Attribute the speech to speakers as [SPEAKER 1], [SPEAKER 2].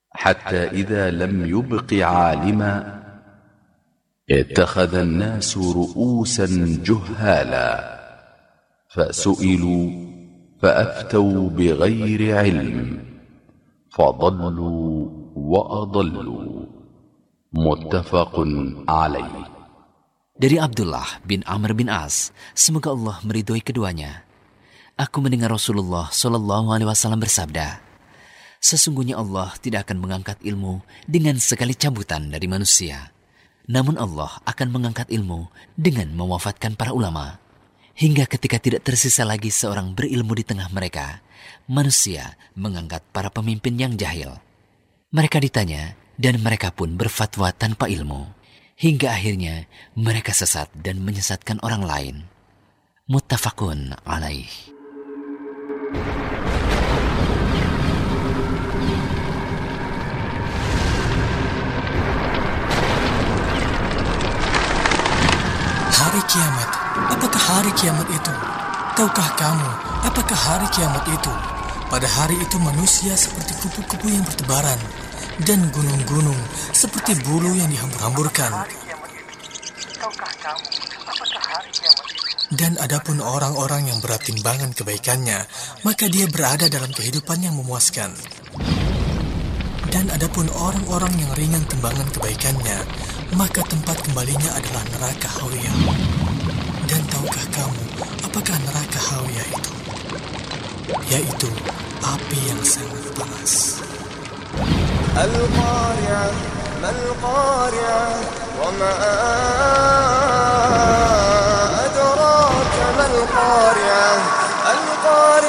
[SPEAKER 1] حتى إذا لم يبق عالما اتخذ الناس رؤوسا جهالا فسئلوا فأفتوا بغير علم فضلوا وأضلوا. متفق عليه.
[SPEAKER 2] Dari Abdullah bin Amr bin As, semoga Allah meridhoi keduanya. Aku mendengar Rasulullah SAW bersabda, sesungguhnya Allah tidak akan mengangkat ilmu dengan sekali cabutan dari manusia. Namun Allah akan mengangkat ilmu dengan mewafatkan para ulama. Hingga ketika tidak tersisa lagi seorang berilmu di tengah mereka, manusia mengangkat para pemimpin yang jahil. Mereka ditanya dan mereka pun berfatwa tanpa ilmu. Hingga akhirnya mereka sesat dan menyesatkan orang lain. Muttafaqun alaih.
[SPEAKER 3] Hari kiamat, apakah hari kiamat itu? Tahukah kamu, apakah hari kiamat itu? Pada hari itu manusia seperti kupu-kupu yang bertebaran, dan gunung-gunung seperti bulu yang dihambur-hamburkan. Dan adapun orang-orang yang berat timbangan kebaikannya, maka dia berada dalam kehidupan yang memuaskan. Dan adapun orang-orang yang ringan timbangan kebaikannya, maka tempat kembalinya adalah neraka Hawiyah. Dan tahukah kamu, apakah neraka Hawiyah itu? Yaitu api yang sangat panas.
[SPEAKER 4] Al-Qari'ah, Mal-Qari'ah, wa ma adraka mal-Qari'ah, Al-Qari'ah.